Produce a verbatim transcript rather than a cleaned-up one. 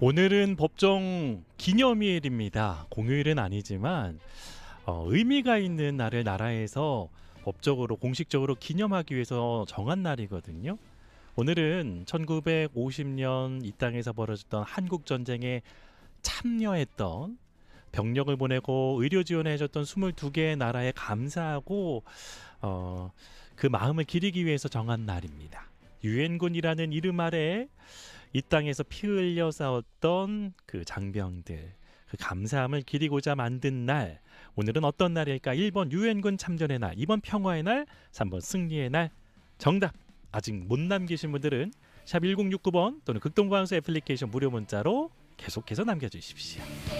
오늘은 법정 기념일입니다. 공휴일은 아니지만 어, 의미가 있는 날을 나라에서 법적으로 공식적으로 기념하기 위해서 정한 날이거든요. 오늘은 천구백오십 년 이 땅에서 벌어졌던 한국전쟁에 참여했던, 병력을 보내고 의료 지원을 해줬던 스물두 개의 나라에 감사하고 어, 그 마음을 기리기 위해서 정한 날입니다. 유엔군이라는 이름 아래 이 땅에서 피 흘려 싸웠던 그 장병들, 그 감사함을 기리고자 만든 날. 오늘은 어떤 날일까? 일 번 유엔군 참전의 날, 이 번 평화의 날, 삼 번 승리의 날. 정답 아직 못 남기신 분들은 샵 일공육구 번 또는 극동방송 애플리케이션 무료 문자로 계속해서 남겨주십시오.